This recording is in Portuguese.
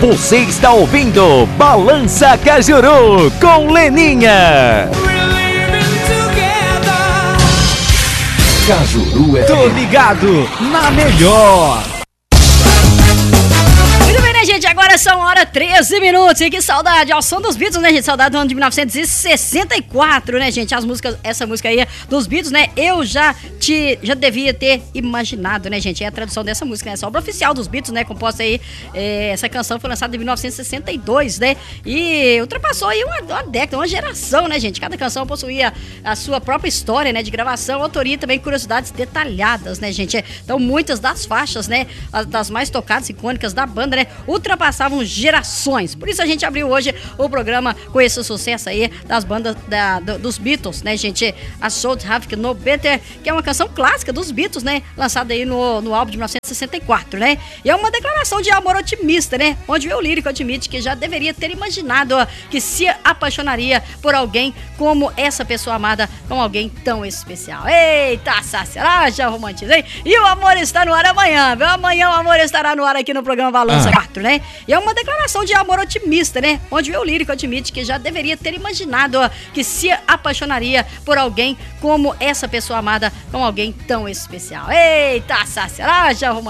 Você está ouvindo Balança Cajuru com Leninha. Cajuru é... Tô ligado na melhor. Muito bem, né, gente? Agora são horas 13 minutos. E que saudade ao som dos Beatles, né, gente? Saudade do ano de 1964, né, gente? Essa música aí dos Beatles, né? Eu já devia ter imaginado, né, gente? É a tradução dessa música, né? Essa obra oficial dos Beatles, né? Composta aí, essa canção foi lançada em 1962, né? E ultrapassou aí uma década, uma geração, né, gente? Cada canção possuía a sua própria história, né? De gravação, autoria e também curiosidades detalhadas, né, gente? Então, muitas das faixas, né? Das mais tocadas, icônicas da banda, né? Ultrapassavam gerações. Por isso a gente abriu hoje o programa com esse sucesso aí das bandas dos Beatles, né, gente? A Should Have No Better, que é uma canção clássica dos Beatles, né? Lançada aí no álbum de 1964, né? E é uma declaração de amor otimista, né? Onde o lírico admite que já deveria ter imaginado que se apaixonaria por alguém como essa pessoa amada, com alguém tão especial. Eita, Sácia, já romantizei. E o amor está no ar amanhã, viu? Amanhã o amor estará no ar aqui no programa Balança 4, né? E é uma declaração de amor otimista, né? Onde o lírico admite que já deveria ter imaginado que se apaixonaria por alguém como essa pessoa amada, com alguém tão especial. Eita, Sácia, já romantizei.